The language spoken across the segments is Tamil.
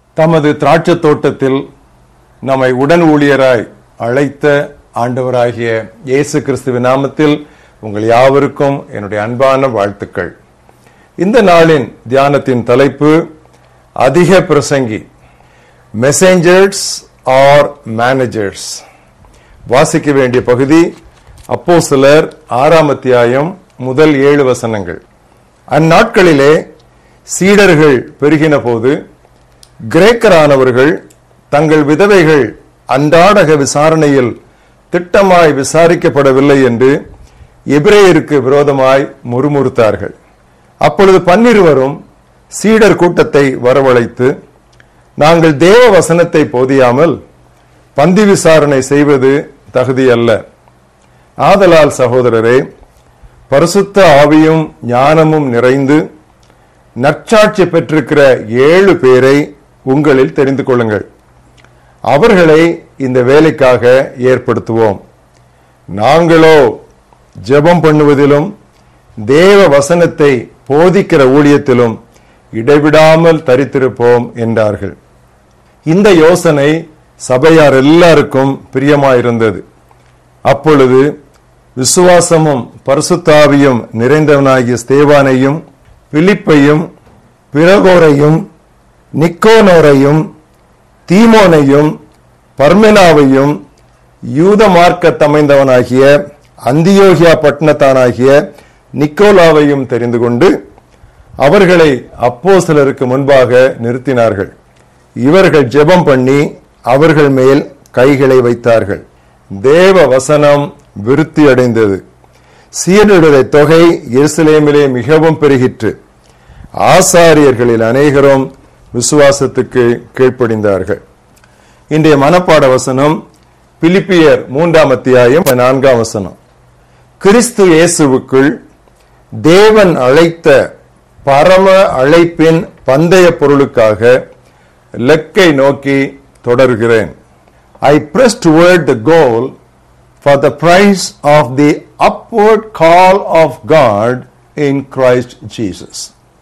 தமது திராட்சை தோட்டத்தில் நம்மை உடன் ஊழியராய் அழைத்த ஆண்டவராகிய இயேசு கிறிஸ்துவின் நாமத்தில் உங்கள் யாவருக்கும் என்னுடைய அன்பான வாழ்த்துக்கள். இந்த நாளின் தியானத்தின் தலைப்பு அதிக பிரசங்கி, மெசேஞ்சர்ஸ் ஆர் மேனேஜர்ஸ். வாசிக்க வேண்டிய பகுதி அப்போஸ்தலர் 6ஆம் அத்தியாயம் முதல் 7 வசனங்கள். அந்நாட்களிலே சீடர்கள் பெருகின போது கிரேக்கரானவர்கள் தங்கள் விதவைகள் அன்றாடக விசாரணையில் திட்டமாய் விசாரிக்கப்படவில்லை என்று எபிரேயருக்கு விரோதமாய் முறுமுறுத்தார்கள். அப்பொழுது 12 சீடர் கூட்டத்தை வரவழைத்து, நாங்கள் தேவ வசனத்தை போதியாமல் பந்தி விசாரணை செய்வது தகுதியல்ல. ஆதலால் சகோதரரே, பரிசுத்த ஆவியும் ஞானமும் நிறைந்து நற்சாட்சி பெற்றிருக்கிற 7 பேரை உங்களில் தெரிந்து கொள்ளுங்கள். அவர்களை இந்த வேலைக்காக ஏற்படுத்துவோம். நாங்களோ ஜெபம் பண்ணுவதிலும் தேவ வசனத்தை போதிக்கிற ஊழியத்திலும் இடைவிடாமல் தரித்திருப்போம் என்றார்கள். இந்த யோசனை சபையார் எல்லாருக்கும் பிரியமாயிருந்தது. அப்பொழுது விசுவாசமும் பரிசுத்தாவியும் நிறைந்தவனாகிய ஸ்தேவானையும் பிலிப்பையும் பிரகோரையும் நிக்கோனோரையும் தீமோனையும் பர்மெனாவையும் யூத மார்க்கத்தமைந்தவனாகிய அந்தியோகியா பட்டணத்தானாகிய நிக்கோலாவையும் தெரிந்து கொண்டு அவர்களை அப்போஸ்தலருக்கு முன்பாக நிறுத்தினார்கள். இவர்கள் ஜெபம் பண்ணி அவர்கள் மேல் கைகளை வைத்தார்கள். தேவ வசனம் விருத்தி அடைந்தது. சீடருடைய தொகை எருசலேமிலே மிகவும் பெருகிற்று. ஆசாரியர்களில் அநேகரும் விசுவாசத்துக்கு கீழ்ப்படிந்தார்கள். இன்றைய மனப்பாட வசனம் பிலிப்பியர் 3ஆம் அத்தியாயம் 4ஆம் வசனம். கிறிஸ்து இயேசுவுக்குள் தேவன் அழைத்த பரம அழைப்பின் பந்தய பொருளுக்காக லக்கை நோக்கி தொடர்கிறேன். I press toward the goal for the prize of the upward call of God in Christ Jesus.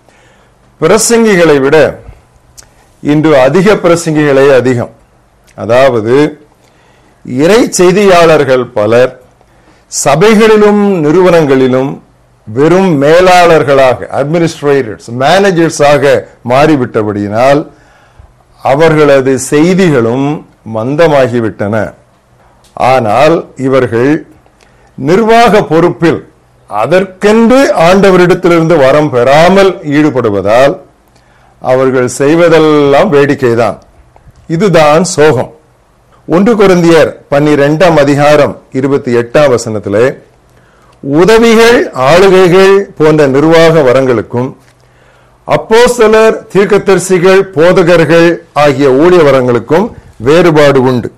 பிரசங்கிகளை விட இன்று அதிக பிரசங்கிகளே அதிகம். அதாவது இறை செய்தியாளர்கள் பலர் சபைகளிலும் நிறுவனங்களிலும் வெறும் மேலாளர்களாக, அட்மினிஸ்ட்ரேட்டர்ஸ், மேனேஜர்ஸாக மாறிவிட்டபடியினால் அவர்களது செய்திகளும் மந்தமாகிவிட்டன. ஆனால் இவர்கள் நிர்வாக பொறுப்பில் அதற்கென்று ஆண்டவரிடத்திலிருந்து வரம் பெறாமல் ஈடுபடுவதால் அவர்கள் செய்வதெல்லாம் வேடிக்கைதான். இதுதான் சோகம். 1 கொரிந்தியர் 12ஆம் அதிகாரம் 28ஆம் வசனத்திலே உதவிகள், ஆளுகைகள் போன்ற நிர்வாக வரங்களுக்கும் அப்போஸ்தலர், தீர்க்கதரிசிகள், போதகர்கள் ஆகிய ஊழிய வரங்களுக்கும் வேறுபாடு உண்டு.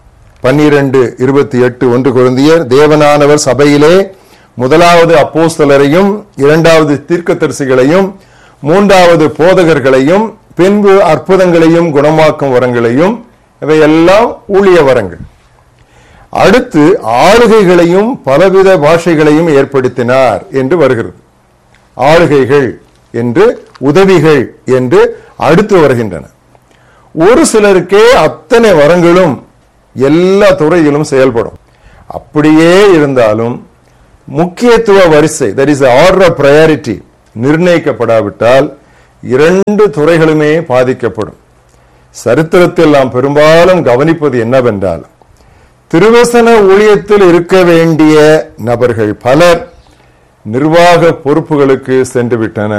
12:28 1 கொரிந்தியர், தேவனானவர் சபையிலே முதலாவது அப்போஸ்தலரையும், 2வது தீர்க்கதரிசிகளையும், 3வது போதகர்களையும், பின்பு அற்புதங்களையும் குணமாக்கும் வரங்களையும், இவையெல்லாம் ஊழிய வரங்கள். அடுத்து ஆளுகைகளையும் பலவித பாஷைகளையும் ஏற்படுத்தினார் என்று வருகிறது. ஆளுகைகள் என்று, உதவிகள் என்று அடுத்து வருகின்றன. ஒரு சிலருக்கே அத்தனை வரங்களும் எல்லா துறையிலும் செயல்படும். அப்படியே இருந்தாலும் முக்கியத்துவ வரிசை, that is the order of priority, நிர்ணயிக்கப்படாவிட்டால் 2 துறைகளுமே பாதிக்கப்படும். சரித்திரத்தில் நாம் பெரும்பாலும் கவனிப்பது என்னவென்றால், திருவசன ஊழியத்தில் இருக்க வேண்டிய நபர்கள் பலர் நிர்வாக பொறுப்புகளுக்கு சென்று விட்டனர்.